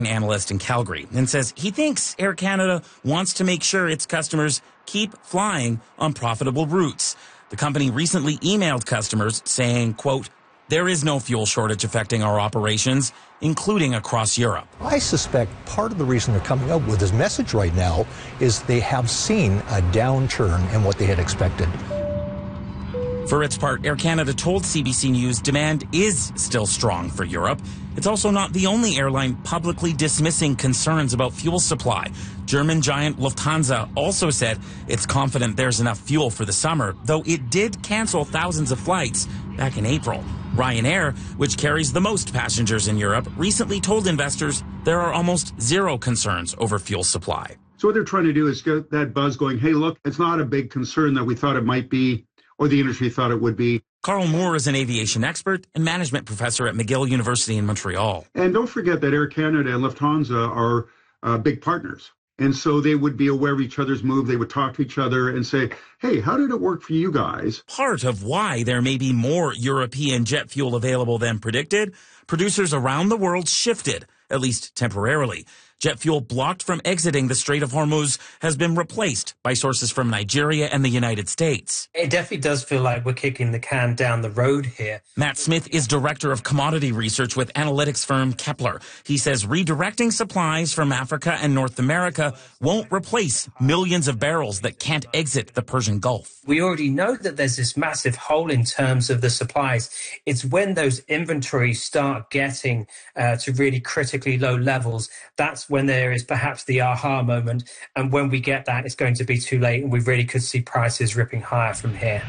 analyst in Calgary, and says he thinks Air Canada wants to make sure its customers keep flying on profitable routes. The company recently emailed customers saying, quote, "There is no fuel shortage affecting our operations, including across Europe." I suspect part of the reason they're coming out with this message right now is they have seen a downturn in what they had expected. For its part, Air Canada told CBC News demand is still strong for Europe. It's also not the only airline publicly dismissing concerns about fuel supply. German giant Lufthansa also said it's confident there's enough fuel for the summer, though it did cancel thousands of flights back in April. Ryanair, which carries the most passengers in Europe, recently told investors there are almost zero concerns over fuel supply. So what they're trying to do is get that buzz going, hey, look, it's not a big concern that we thought it might be, or the industry thought it would be. Carl Moore is an aviation expert and management professor at McGill University in Montreal. And don't forget that Air Canada and Lufthansa are big partners. And so they would be aware of each other's move. They would talk to each other and say, hey, how did it work for you guys? Part of why there may be more European jet fuel available than predicted, producers around the world shifted, at least temporarily. Jet fuel blocked from exiting the Strait of Hormuz has been replaced by sources from Nigeria and the United States. It definitely does feel like we're kicking the can down the road here. Matt Smith is director of commodity research with analytics firm Kepler. He says redirecting supplies from Africa and North America won't replace millions of barrels that can't exit the Persian Gulf. We already know that there's this massive hole in terms of the supplies. It's when those inventories start getting to really critically low levels, that's when there is perhaps the aha moment. And when we get that, it's going to be too late, and we really could see prices ripping higher from here.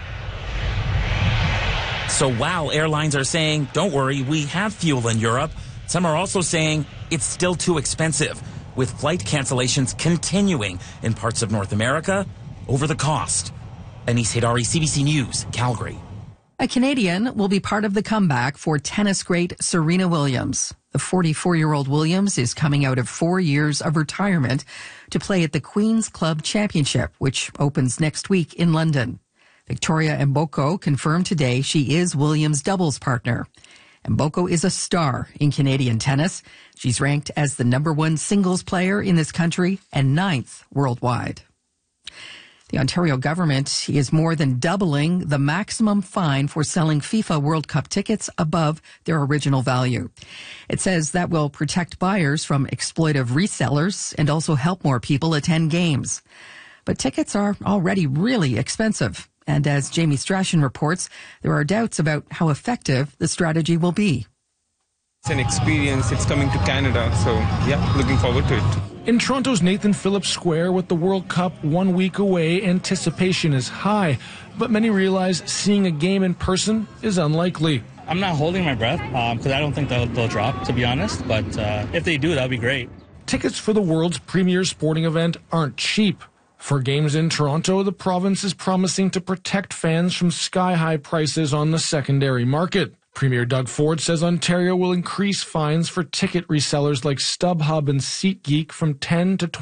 So while airlines are saying, don't worry, we have fuel in Europe, some are also saying it's still too expensive, with flight cancellations continuing in parts of North America over the cost. Anis Haidari, CBC News, Calgary. A Canadian will be part of the comeback for tennis great Serena Williams. The 44-year-old Williams is coming out of 4 years of retirement to play at the Queen's Club Championship, which opens next week in London. Victoria Mboko confirmed today she is Williams' doubles partner. Mboko is a star in Canadian tennis. She's ranked as the #1 singles player in this country and 9th worldwide. The Ontario government is more than doubling the maximum fine for selling FIFA World Cup tickets above their original value. It says that will protect buyers from exploitive resellers and also help more people attend games. But tickets are already really expensive. And as Jamie Strachan reports, there are doubts about how effective the strategy will be. It's an experience. It's coming to Canada. So, yeah, looking forward to it. In Toronto's Nathan Phillips Square, with the World Cup 1 week away, anticipation is high. But many realize seeing a game in person is unlikely. I'm not holding my breath because I don't think they'll drop, to be honest. But if they do, that would be great. Tickets for the world's premier sporting event aren't cheap. For games in Toronto, the province is promising to protect fans from sky-high prices on the secondary market. Premier Doug Ford says Ontario will increase fines for ticket resellers like StubHub and SeatGeek from $10,000 to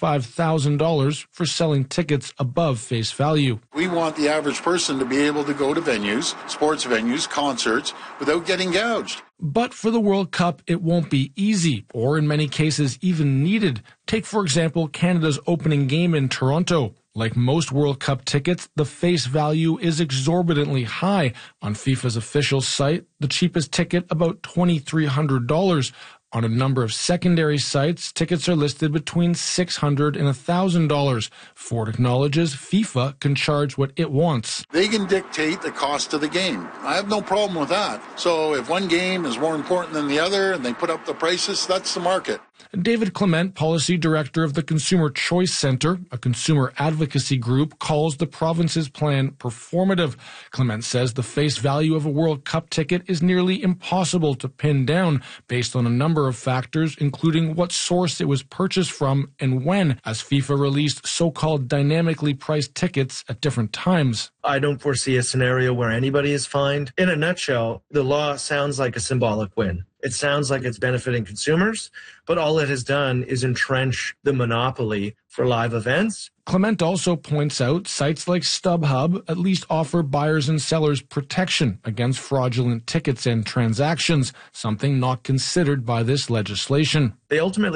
$25,000 for selling tickets above face value. We want the average person to be able to go to venues, sports venues, concerts, without getting gouged. But for the World Cup, it won't be easy, or in many cases even needed. Take, for example, Canada's opening game in Toronto. Like most World Cup tickets, the face value is exorbitantly high. On FIFA's official site, the cheapest ticket about $2,300. On a number of secondary sites, tickets are listed between $600 and $1,000. Ford acknowledges FIFA can charge what it wants. They can dictate the cost of the game. I have no problem with that. So if one game is more important than the other and they put up the prices, that's the market. David Clement, policy director of the Consumer Choice Centre, a consumer advocacy group, calls the province's plan performative. Clement says the face value of a World Cup ticket is nearly impossible to pin down based on a number of factors, including what source it was purchased from and when, as FIFA released so-called dynamically priced tickets at different times. I don't foresee a scenario where anybody is fined. In a nutshell, the law sounds like a symbolic win. It sounds like it's benefiting consumers, but all it has done is entrench the monopoly for live events. Clement also points out sites like StubHub at least offer buyers and sellers protection against fraudulent tickets and transactions, something not considered by this legislation. They ultimately